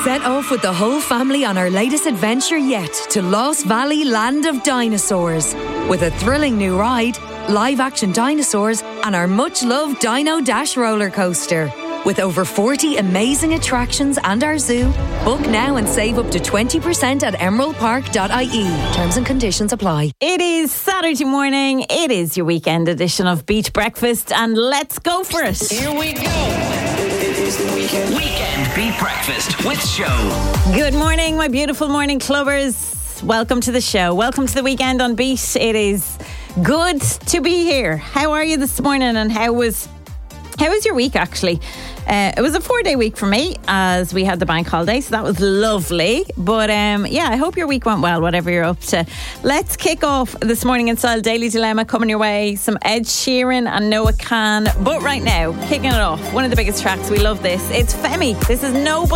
Set off with the whole family on our latest adventure yet to Lost Valley Land of Dinosaurs. With a thrilling new ride, live-action dinosaurs and our much-loved Dino Dash roller coaster. With over 40 amazing attractions and our zoo, book now and save up to 20% at emeraldpark.ie. Terms and conditions apply. It is Saturday morning. It is your weekend edition of Beat Breakfast, and let's go for it. Here we go. It is the weekend. Weekend Beat Breakfast with Show. Good morning, my beautiful morning clubbers. Welcome to the show. Welcome to the weekend on Beat. It is good to be here. How are you this morning, and how was your week, actually? It was a 4-day week for me, as we had the bank holiday, so that was lovely. But yeah, I hope your week went well, whatever you're up to. Let's kick off this morning in style. Daily Dilemma coming your way. Some Ed Sheeran and Noah Kahan. But right now, kicking it off, one of the biggest tracks. We love this. It's Femi. This is Noble.